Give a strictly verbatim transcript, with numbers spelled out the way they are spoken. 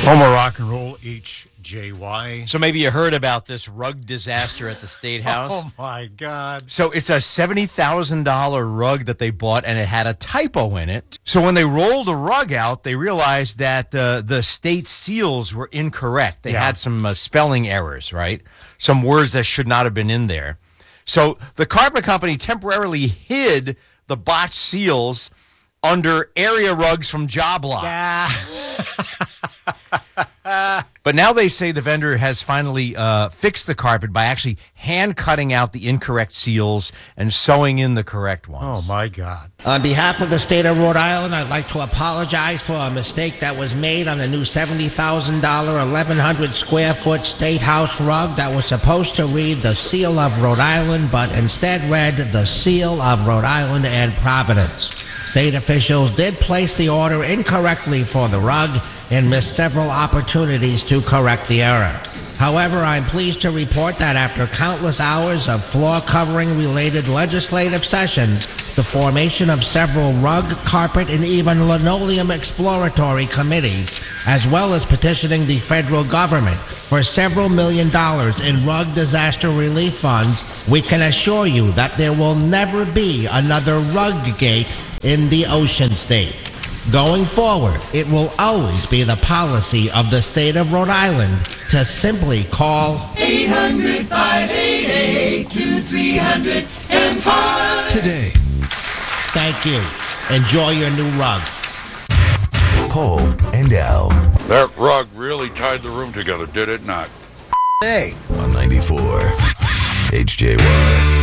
Home of rock and roll, H J Y. So maybe you heard about this rug disaster at the State House. Oh, my God. So it's a seventy thousand dollars rug that they bought, and it had a typo in it. So when they rolled the rug out, they realized that uh, the state seals were incorrect. They Yeah. had some uh, spelling errors, right? Some words that should not have been in there. So the carpet company temporarily hid the botched seals under area rugs from Job Lot. But now they say the vendor has finally uh, fixed the carpet by actually hand cutting out the incorrect seals and sewing in the correct ones. Oh, my God. On behalf of the state of Rhode Island, I'd like to apologize for a mistake that was made on the new seventy thousand dollars, eleven hundred square foot State House rug that was supposed to read the Seal of Rhode Island, but instead read the Seal of Rhode Island and Providence. State officials did place the order incorrectly for the rug and missed several opportunities to correct the error. However, I'm pleased to report that after countless hours of floor covering related legislative sessions, the formation of several rug, carpet, and even linoleum exploratory committees, as well as petitioning the federal government for several million dollars in rug disaster relief funds, we can assure you that there will never be another rug gate in the Ocean State. Going forward, it will always be the policy of the state of Rhode Island to simply call eight hundred, five eight eight, two three hundred Empire Today. Thank you. Enjoy your new rug. Paul and Al That rug really tied the room together, did it not? on ninety-four H J Y.